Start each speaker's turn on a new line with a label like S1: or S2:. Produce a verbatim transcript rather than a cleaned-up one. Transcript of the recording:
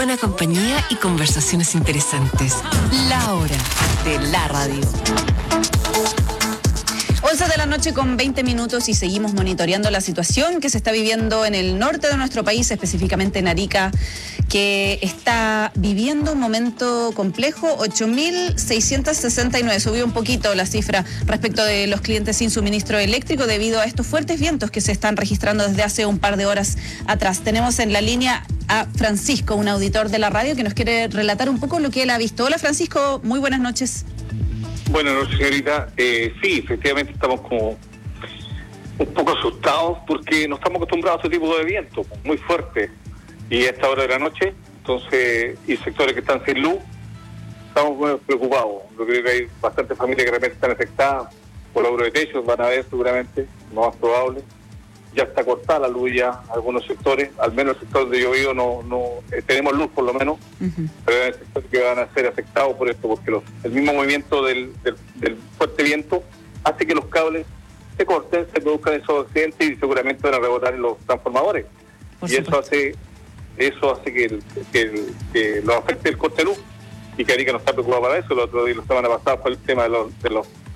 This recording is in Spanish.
S1: buena compañía y conversaciones interesantes. La hora de la radio.
S2: once de la noche con veinte minutos y seguimos monitoreando la situación que se está viviendo en el norte de nuestro país, específicamente en Arica, que está viviendo un momento complejo. ocho mil seiscientos sesenta y nueve, subió un poquito la cifra respecto de los clientes sin suministro eléctrico debido a estos fuertes vientos que se están registrando desde hace un par de horas atrás. Tenemos en la línea a Francisco, un auditor de la radio que nos quiere relatar un poco lo que él ha visto. Hola Francisco, muy buenas noches.
S3: Buenas noches, señorita. Eh, sí, efectivamente estamos como un poco asustados porque no estamos acostumbrados a este tipo de viento muy fuerte y a esta hora de la noche, entonces, y sectores que están sin luz, estamos muy preocupados. Yo creo que hay bastantes familias que realmente están afectadas por logro de techos, van a ver seguramente, lo más probable. Ya está cortada la luz ya en algunos sectores, al menos el sector de yo vivo no, no eh, tenemos luz por lo menos, uh-huh. Pero hay sectores que van a ser afectados por esto, porque los, el mismo movimiento del, del, del fuerte viento hace que los cables se corten, se produzcan esos accidentes y seguramente van a rebotar en los transformadores. Por y supuesto. eso hace eso hace que, el, que, el, que los afecte el corte de luz, y que Arica no está preocupada para eso. El otro día, la semana pasada, fue el tema de los, de los